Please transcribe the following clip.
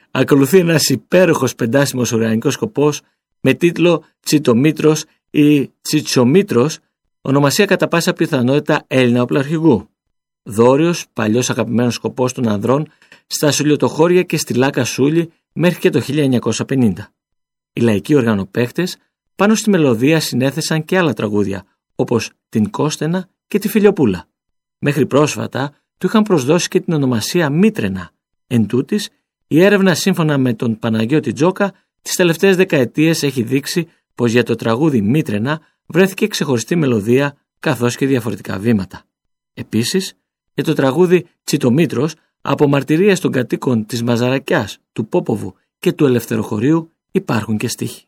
Ακολουθεί ένας υπέροχος πεντάσιμος ουρανικός σκοπός με τίτλο Τσιτομήτρος ή Τσιτσομήτρος, ονομασία κατά πάσα πιθανότητα Έλληνα οπλαρχηγού. Δόριος, παλιός αγαπημένος σκοπός των ανδρών στα Σουλιοτοχώρια και στη Λάκα Σούλη μέχρι και το 1950. Οι λαϊκοί οργανοπαίχτες πάνω στη μελωδία συνέθεσαν και άλλα τραγούδια, όπως την Κώστενα και τη Φιλιοπούλα. Μέχρι πρόσφατα του είχαν προσδώσει και την ονομασία Μήτρενα. Εν τούτης, η έρευνα σύμφωνα με τον Παναγιώτη Τζόκα τις τελευταίες δεκαετίες έχει δείξει πως για το τραγούδι Μήτρενα βρέθηκε ξεχωριστή μελωδία καθώς και διαφορετικά βήματα. Επίσης, για το τραγούδι Τσιτομήτρος, από μαρτυρίες των κατοίκων της Μαζαρακιάς, του Πόποβου και του Ελευθεροχωρίου υπάρχουν και στίχοι.